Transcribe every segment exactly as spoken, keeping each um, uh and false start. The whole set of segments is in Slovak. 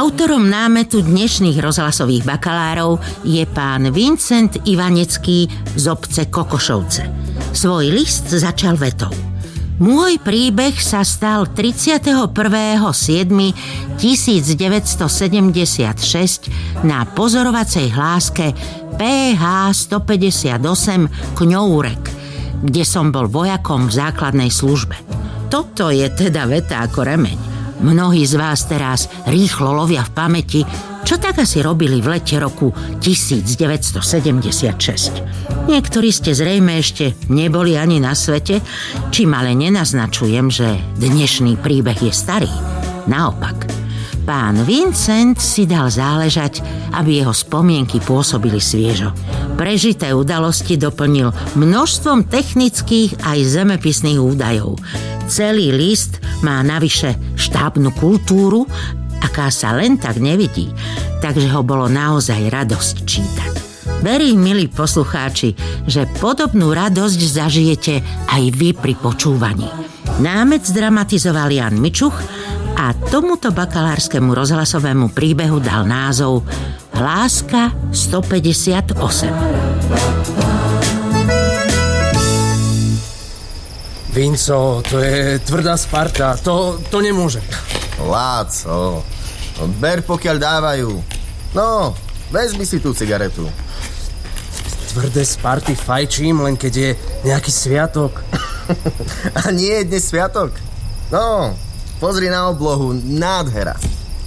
Autorom námetu dnešných rozhlasových bakalárov je pán Vincent Ivanecký z obce Kokošovce. Svoj list začal vetou: Môj príbeh sa stal tridsiateho prvého júla tisícdeväťstosedemdesiatšesť na pozorovacej hláske pé há stopäťdesiatosem Kňourek, kde som bol vojakom v základnej službe. Toto je teda veta ako remeň. Mnohí z vás teraz rýchlo lovia v pamäti, čo tak asi robili v lete roku tisícdeväťstosedemdesiatšesť. Niektorí ste zrejme ešte neboli ani na svete, čím ale nenaznačujem, že dnešný príbeh je starý. Naopak, pán Vincent si dal záležať, aby jeho spomienky pôsobili sviežo. Prežité udalosti doplnil množstvom technických aj zemepisných údajov. Celý list má navyše štábnu kultúru, aká sa len tak nevidí, takže ho bolo naozaj radosť čítať. Verím, milí poslucháči, že podobnú radosť zažijete aj vy pri počúvaní. Námet zdramatizoval Jan Mičuch a tomuto bakalárskemu rozhlasovému príbehu dal názov Hláska stopäťdesiatosem. Vinco, to je tvrdá Sparta, to, to nemôže. Láco, ber pokiaľ dávajú. No, vezmi si tú cigaretu. Tvrdé Sparty fajčím, len keď je nejaký sviatok. A nie je dnes sviatok? No, pozri na oblohu, nádhera.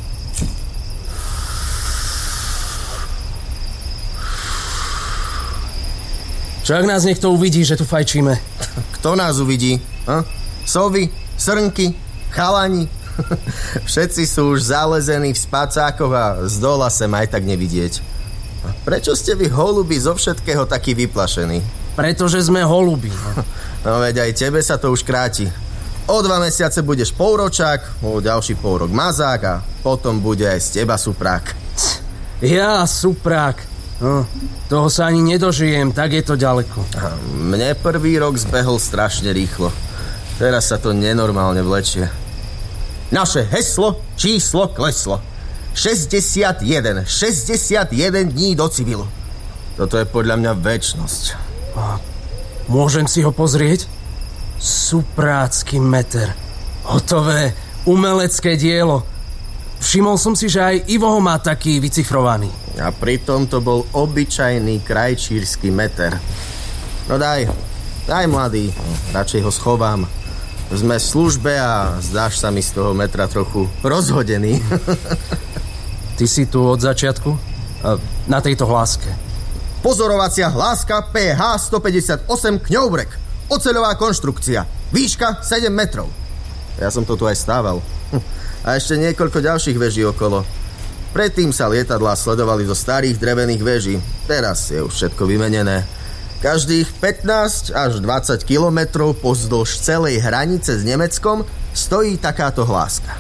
Čo ak nás niekto uvidí, že tu fajčíme? Kto nás uvidí? Ha? Sovy, srnky, chalani. Všetci sú už zalezení v spacákoch a z dola sem aj tak nevidieť. Prečo ste vy holubi zo všetkého takí vyplašení? Pretože sme holubi. No veď aj tebe sa to už kráti. O dva mesiace budeš polročák, o ďalší polrok mazák a potom bude aj z teba suprák. Ja, suprák. No, toho sa ani nedožijem, tak je to ďaleko. A mne prvý rok zbehol strašne rýchlo. Teraz sa to nenormálne vlečie. Naše heslo, číslo kleslo. šesťdesiatjeden, šesťdesiatjeden dní do civilu. Toto je podľa mňa večnosť. A môžem si ho pozrieť? Suprácky meter. Hotové, umelecké dielo. Všimol som si, že aj Ivo ho má taký vycifrovaný. A pritom to bol obyčajný krajčírsky meter. No daj, daj mladý, radšej ho schovám. Sme v službe a zdáš sa mi z toho metra trochu rozhodený. Ty si tu od začiatku? Na tejto hláske. Pozorovacia hláska pé há stopäťdesiatosem Kňourek. Oceľová konštrukcia. Výška sedem metrov. Ja som to tu aj stával. A ešte niekoľko ďalších veží okolo. Predtým sa lietadlá sledovali zo starých drevených veží. Teraz je už všetko vymenené. Každých pätnásť až dvadsať kilometrov pozdĺž celej hranice s Nemeckom stojí takáto hláska.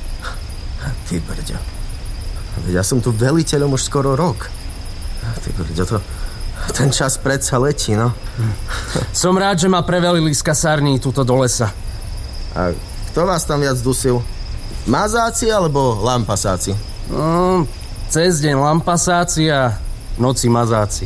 Ty brďo. Veď ja som tu veliteľom už skoro rok. Ty brďo, to... ten čas predsa letí, no. Som rád, že ma prevelili z kasární túto do lesa. A kto vás tam viac dusil? Mazáci alebo lampasáci? No, cez deň lampasáci a noci mazáci.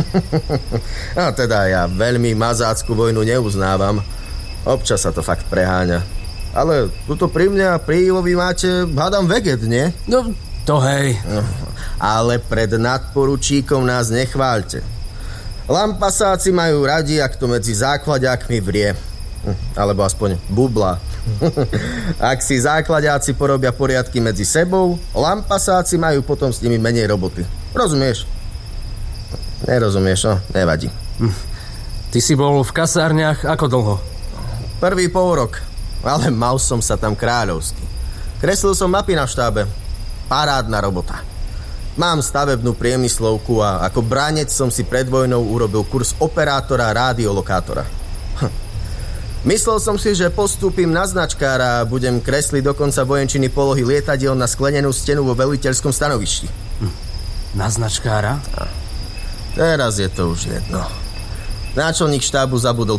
No teda ja veľmi mazácku vojnu neuznávam. Občas sa to fakt preháňa. Ale tuto pri mne a pri Ivovi máte, hádam, veget, nie? No, to hej. No, ale pred nadporučíkom nás nechváľte. Lampasáci majú radi, ak to medzi základiakmi vrie. Alebo aspoň bubla. Ak si základiaci porobia poriadky medzi sebou, lampasáci majú potom s nimi menej roboty. Rozumieš? Nerozumieš, no, nevadí. Ty si bol v kasárniach ako dlho? Prvý pôrok, ale mal som sa tam kráľovsky. Kreslil som mapy na štábe. Parádna robota. Mám stavebnú priemyslovku a ako bránec som si pred vojnou urobil kurz operátora rádiolokátora. Myslel som si, že postúpim na značkára a budem kresliť dokonca vojenčiny polohy lietadiel na sklenenú stenu vo veliteľskom stanovišti. Na značkára? A teraz je to už jedno. Náčelník štábu zabudol